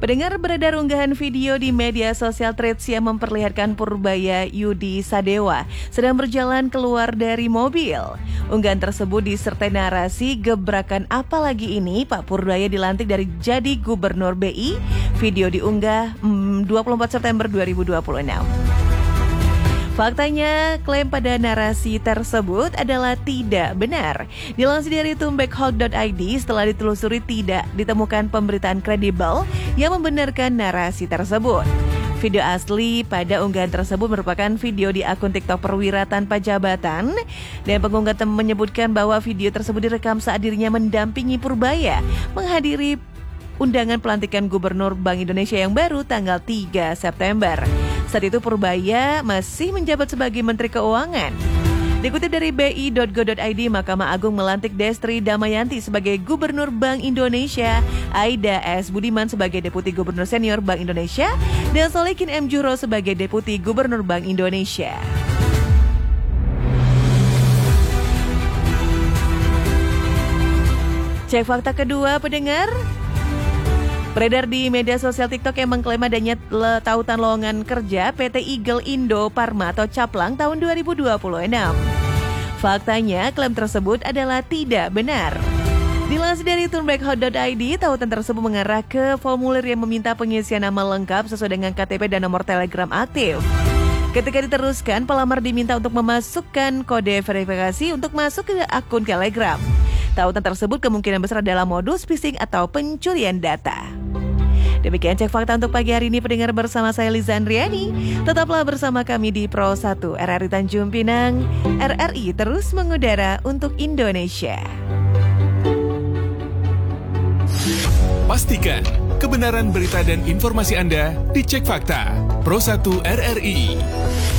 Pendengar, beredar unggahan video di media sosial Threads yang memperlihatkan Purbaya Yudi Sadewa sedang berjalan keluar dari mobil. Unggahan tersebut disertai narasi gebrakan apalagi ini Pak Purbaya dilantik dari jadi Gubernur BI. Video diunggah 24 September 2026. Faktanya, klaim pada narasi tersebut adalah tidak benar. Dilansir dari tumbekhold.id, setelah ditelusuri tidak ditemukan pemberitaan kredibel yang membenarkan narasi tersebut. Video asli pada unggahan tersebut merupakan video di akun TikTok perwira tanpa jabatan, dan pengunggah menyebutkan bahwa video tersebut direkam saat dirinya mendampingi Purbaya menghadiri undangan pelantikan Gubernur Bank Indonesia yang baru tanggal 3 September. Saat itu Purbaya masih menjabat sebagai Menteri Keuangan. Dikutip dari bi.go.id, Mahkamah Agung melantik Destri Damayanti sebagai Gubernur Bank Indonesia, Aida S. Budiman sebagai Deputi Gubernur Senior Bank Indonesia, dan Solikin M. Juhro sebagai Deputi Gubernur Bank Indonesia. Cek fakta kedua, pendengar. Beredar di media sosial TikTok yang mengklaim adanya tautan lowongan kerja PT Eagle Indo Parma atau Caplang tahun 2026. Faktanya, klaim tersebut adalah tidak benar. Dilansir dari tumbekhold.id, tautan tersebut mengarah ke formulir yang meminta pengisian nama lengkap sesuai dengan KTP dan nomor Telegram aktif. Ketika diteruskan, pelamar diminta untuk memasukkan kode verifikasi untuk masuk ke akun Telegram. Tautan tersebut kemungkinan besar adalah modus phishing atau pencurian data. Demikian cek fakta untuk pagi hari ini, pendengar, bersama saya Liza Andriani. Tetaplah bersama kami di Pro 1 RRI Tanjung Pinang. RRI terus mengudara untuk Indonesia. Pastikan kebenaran berita dan informasi Anda dicek fakta. Pro 1 RRI.